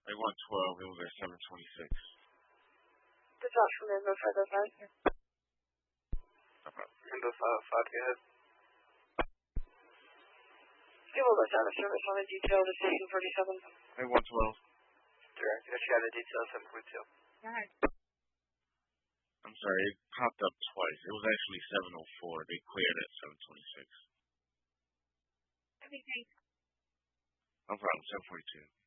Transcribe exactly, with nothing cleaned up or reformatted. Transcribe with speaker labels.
Speaker 1: A one twelve, it was at seven twenty-six.
Speaker 2: Good job from Invo five oh five.
Speaker 1: No problem.
Speaker 3: Invo five oh five, go ahead.
Speaker 2: Give a look out of service on a detail to station forty-seven.
Speaker 1: A one twelve.
Speaker 3: Direct, I got a detail seven forty-two.
Speaker 2: Alright.
Speaker 1: I'm sorry, it popped up twice. It was actually seven oh four. They cleared at seven twenty-six.
Speaker 2: Everything.
Speaker 1: No problem, seven forty-two.